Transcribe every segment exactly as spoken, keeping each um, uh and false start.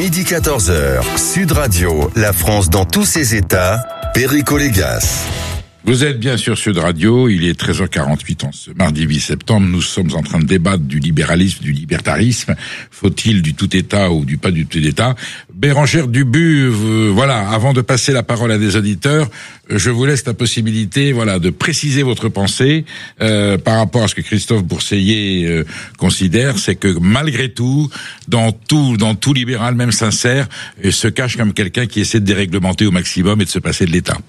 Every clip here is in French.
midi quatorze heures, Sud Radio, la France dans tous ses états, Perico Légas. Vous êtes bien sur Sud Radio, il est treize heures quarante-huit en ce mardi huit septembre. Nous sommes en train de débattre du libéralisme, du libertarisme. Faut-il du tout État ou du pas du tout État? Bérangère Dubu, euh, voilà, avant de passer la parole à des auditeurs, je vous laisse la possibilité, voilà, de préciser votre pensée euh, par rapport à ce que Christophe Bourseiller euh, considère, c'est que malgré tout, dans tout, dans tout libéral, même sincère, euh, se cache comme quelqu'un qui essaie de déréglementer au maximum et de se passer de l'État.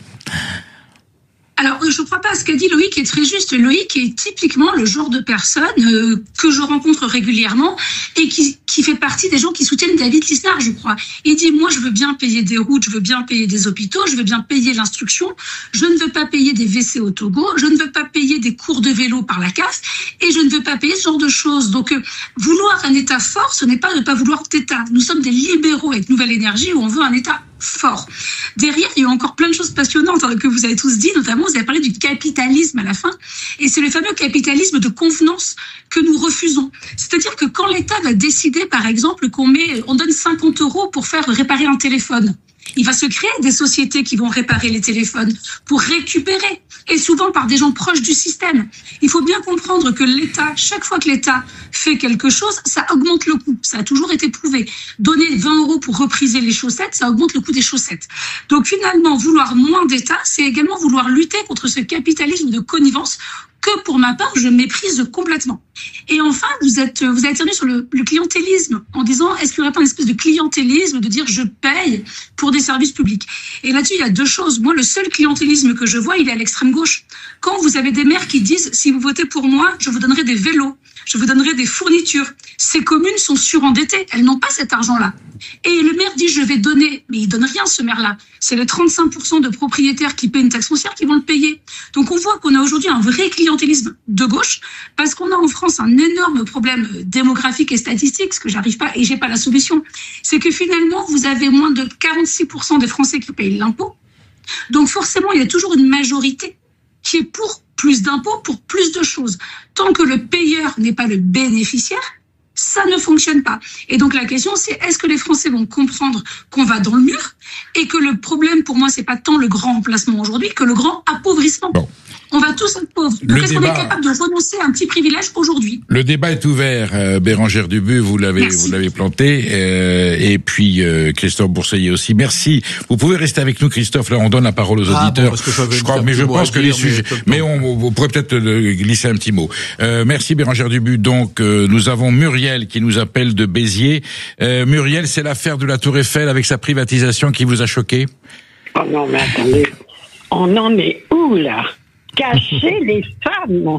Alors, je ne crois pas, ce qu'a dit Loïc est très juste. Loïc est typiquement le genre de personne euh, que je rencontre régulièrement et qui, qui fait partie des gens qui soutiennent David Lisnard, je crois. Il dit, moi, je veux bien payer des routes, je veux bien payer des hôpitaux, je veux bien payer l'instruction, je ne veux pas payer des W C au Togo, je ne veux pas payer des cours de vélo par la C A F et je ne veux pas payer ce genre de choses. Donc, euh, vouloir un État fort, ce n'est pas ne pas vouloir d'État. Nous sommes des libéraux avec Nouvelle Énergie où on veut un État fort. Derrière, il y a encore plein de choses passionnantes que vous avez tous dit, notamment vous avez parlé du capitalisme à la fin, et c'est le fameux capitalisme de convenance que nous refusons. C'est-à-dire que quand l'État va décider, par exemple, qu'on met, on donne cinquante euros pour faire réparer un téléphone, il va se créer des sociétés qui vont réparer les téléphones pour récupérer, et souvent par des gens proches du système. Il faut bien comprendre que l'État, chaque fois que l'État fait quelque chose, ça augmente le coût. Ça a toujours été prouvé. Donner vingt euros pour repriser les chaussettes, ça augmente le coût des chaussettes. Donc finalement, vouloir moins d'État, c'est également vouloir lutter contre ce capitalisme de connivence que pour ma part, je méprise complètement. Et enfin, vous êtes, vous avez terminé sur le, le clientélisme en disant, est-ce qu'il n'y aurait pas une espèce de clientélisme de dire je paye pour des services publics? Et là-dessus, il y a deux choses. Moi, le seul clientélisme que je vois, il est à l'extrême gauche. Quand vous avez des maires qui disent, si vous votez pour moi, je vous donnerai des vélos, je vous donnerai des fournitures. Ces communes sont surendettées, elles n'ont pas cet argent-là. Et le maire dit, je vais donner, mais il donne rien, ce maire-là. C'est les trente-cinq pour cent de propriétaires qui paient une taxe foncière qui vont le payer. Donc on voit qu'on a aujourd'hui un vrai clientélisme de gauche, parce qu'on a en France un énorme problème démographique et statistique, ce que j'arrive pas, et j'ai pas la solution. C'est que finalement, vous avez moins de quarante-six pour cent des Français qui payent l'impôt. Donc forcément, il y a toujours une majorité qui est pour plus d'impôts, pour plus de choses. Tant que le payeur n'est pas le bénéficiaire, ça ne fonctionne pas. Et donc la question, c'est est-ce que les Français vont comprendre qu'on va dans le mur et que le problème, pour moi, c'est pas tant le grand remplacement aujourd'hui que le grand appauvrissement. Bon. On va tous être pauvres. Donc, est-ce qu'on est capable de renoncer à un petit privilège aujourd'hui? Le débat est ouvert. Euh, Bérangère Dubu, vous l'avez, Merci. vous l'avez planté. Euh, et puis, euh, Christophe Bourseiller aussi. Merci. Vous pouvez rester avec nous, Christophe. Là, on donne la parole aux ah, auditeurs. Bon, je, je crois, mais je pense que dire, les sujets, mais, mais on, on pourrait peut-être glisser un petit mot. Euh, merci, Bérangère Dubu. Donc, euh, nous avons Muriel qui nous appelle de Béziers. Euh, Muriel, c'est l'affaire de la Tour Eiffel avec sa privatisation qui vous a choqué? Oh non, mais attendez. On en est où, là? Cacher les femmes.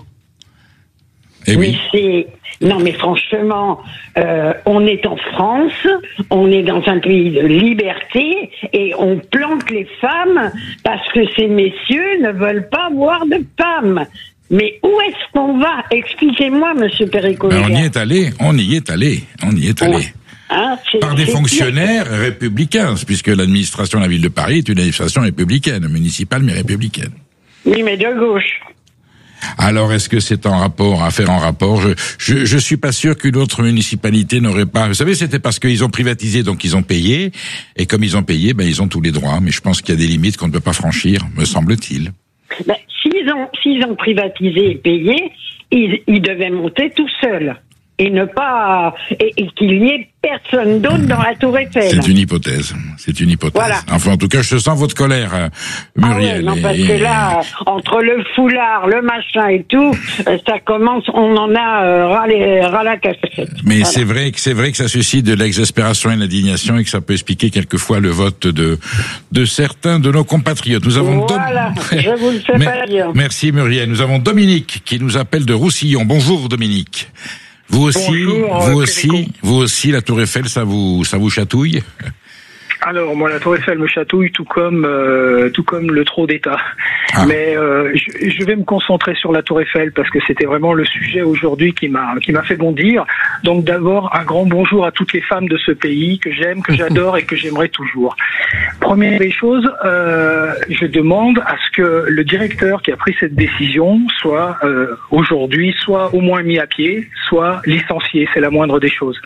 Eh oui. Mais c'est... Non, mais franchement, euh, on est en France, on est dans un pays de liberté, et on plante les femmes parce que ces messieurs ne veulent pas voir de femmes. Mais où est-ce qu'on va? Expliquez-moi, monsieur Perico. Ben, on y est allé, on y est allé, on y est allé. Ouais. Hein, Par des fonctionnaires pire. républicains, puisque l'administration de la ville de Paris est une administration républicaine, municipale mais républicaine. Oui, mais de gauche. Alors, est-ce que c'est en rapport, à faire en rapport? Je, je, je suis pas sûr qu'une autre municipalité n'aurait pas. Vous savez, c'était parce qu'ils ont privatisé, donc ils ont payé. Et comme ils ont payé, ben, ils ont tous les droits. Mais je pense qu'il y a des limites qu'on ne peut pas franchir, me semble-t-il. Ben, s'ils ont, s'ils ont privatisé et payé, ils, ils devaient monter tout seuls. Et ne pas, et, et qu'il n'y ait personne d'autre dans la Tour Eiffel. C'est une hypothèse. C'est une hypothèse. Voilà. Enfin, en tout cas, je sens votre colère, euh, Muriel. Ah ouais, non, parce et, que là, entre le foulard, le machin et tout, ça commence, on en a euh, ras, les, ras la cassette. Mais voilà. c'est vrai que c'est vrai que ça suscite de l'exaspération et de l'indignation et que ça peut expliquer quelquefois le vote de de certains de nos compatriotes. Nous avons voilà, Dom... je vous le fais Mais, pas dire. Merci Muriel. Nous avons Dominique qui nous appelle de Roussillon. Bonjour Dominique. Vous aussi, Bonjour, vous euh, aussi, vous aussi, la Tour Eiffel, ça vous, ça vous chatouille? Alors moi, la Tour Eiffel me chatouille, tout comme, euh, tout comme le trop d'État. Ah. Mais euh, je, je vais me concentrer sur la Tour Eiffel parce que c'était vraiment le sujet aujourd'hui qui m'a, qui m'a fait bondir. Donc d'abord, un grand bonjour à toutes les femmes de ce pays que j'aime, que j'adore et que j'aimerais toujours. Première des choses, euh, je demande à ce que le directeur qui a pris cette décision soit euh, aujourd'hui, soit au moins mis à pied, soit licencié. C'est la moindre des choses.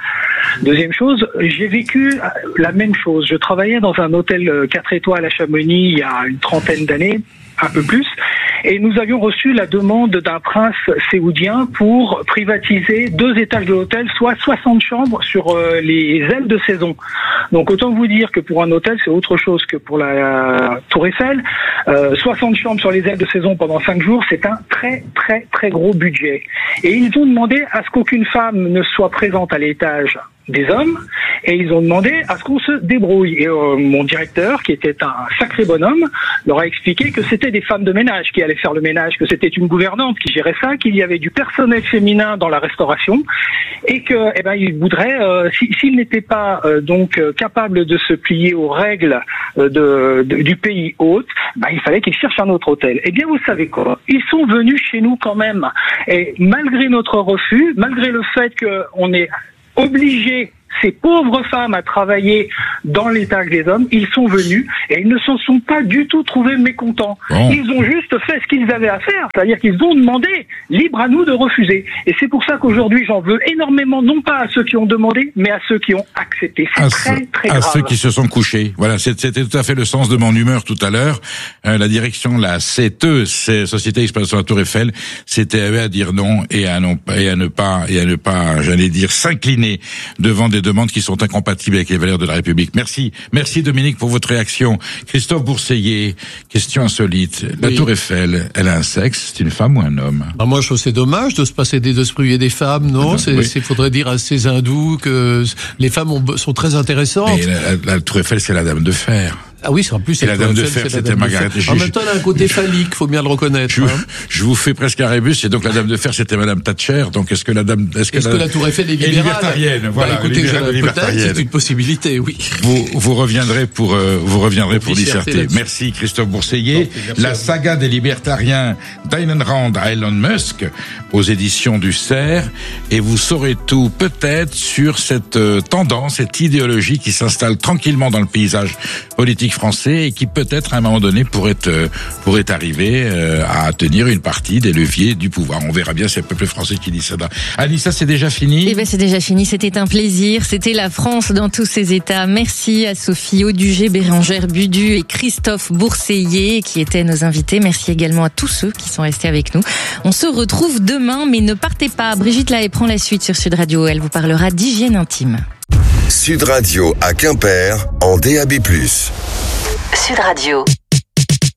Deuxième chose, j'ai vécu la même chose. Je travaillais dans un hôtel quatre étoiles à Chamonix il y a une trentaine d'années, un peu plus, et nous avions reçu la demande d'un prince saoudien pour privatiser deux étages de l'hôtel, soit soixante chambres sur euh, les ailes de saison. Donc autant vous dire que pour un hôtel, c'est autre chose que pour la euh, Tour Eiffel. Euh, soixante chambres sur les ailes de saison pendant cinq jours, c'est un très très très gros budget. Et ils ont demandé à ce qu'aucune femme ne soit présente à l'étage des hommes, et ils ont demandé à ce qu'on se débrouille. Et euh, mon directeur, qui était un sacré bonhomme, leur a expliqué que c'était des femmes de ménage qui allaient faire le ménage, que c'était une gouvernante qui gérait ça, qu'il y avait du personnel féminin dans la restauration, et que, eh ben, ils voudraient, euh, si, s'ils n'étaient pas euh, donc euh, capables de se plier aux règles euh, de, de, du pays hôte, ben, il fallait qu'ils cherchent un autre hôtel. Eh bien, vous savez quoi ? Ils sont venus chez nous quand même, et malgré notre refus, malgré le fait qu'on est obliger ces pauvres femmes à travailler dans l'étage des hommes, ils sont venus et ils ne s'en sont pas du tout trouvés mécontents. Bon. Ils ont juste fait ce qu'ils avaient à faire, c'est-à-dire qu'ils ont demandé, libre à nous de refuser. Et c'est pour ça qu'aujourd'hui j'en veux énormément, non pas à ceux qui ont demandé, mais à ceux qui ont accepté. C'est à très ce, très à grave. À ceux qui se sont couchés. Voilà, c'était tout à fait le sens de mon humeur tout à l'heure. Euh, la direction, la C T E, c'est Société Exploitation de la Tour Eiffel, c'était à eux à dire non et à non et à ne pas et à ne pas, j'allais dire, s'incliner devant des demandes qui sont incompatibles avec les valeurs de la République. Merci, merci Dominique pour votre réaction. Christophe Bourseiller, question insolite. La oui. Tour Eiffel, elle a un sexe, c'est une femme ou un homme? Ah, moi je trouve c'est dommage de se passer des, de se priver des femmes, non? Ah, c'est, oui. c'est, faudrait dire à ces hindous que les femmes ont, sont très intéressantes. Mais la, la Tour Eiffel, c'est la Dame de Fer. Ah oui, c'est en plus c'est la Dame de Fer, c'était Margaret. En même temps, elle a un côté phallique, faut bien le reconnaître. Je, hein. je vous fais presque un rébus, et donc la Dame de Fer, c'était Madame Thatcher. Donc est-ce que la Dame, est-ce que, est-ce la, que la Tour Eiffel est libérale? Libertarienne, voilà. Bah, écoutez, libérale, je, peut-être c'est une possibilité, oui. Vous vous reviendrez pour euh, vous reviendrez pour, pour disserter. Merci Christophe Bourseiller. Merci la saga des libertariens d'Ayn Rand à Elon Musk aux éditions du Cerf, et vous saurez tout peut-être sur cette euh, tendance, cette idéologie qui s'installe tranquillement dans le paysage politique français et qui peut-être à un moment donné pourrait euh, pourrait arriver euh, à tenir une partie des leviers du pouvoir. On verra bien, c'est le peuple français qui dit ça. Anissa, c'est déjà fini? Eh ben c'est déjà fini, c'était un plaisir. C'était la France dans tous ses états. Merci à Sophie Audugé, Bérangère Budu et Christophe Bourseiller qui étaient nos invités. Merci également à tous ceux qui sont restés avec nous. On se retrouve demain, mais ne partez pas. Brigitte Lahaie prend la suite sur Sud Radio. Elle vous parlera d'hygiène intime. Sud Radio à Quimper en D A B plus. Sud Radio.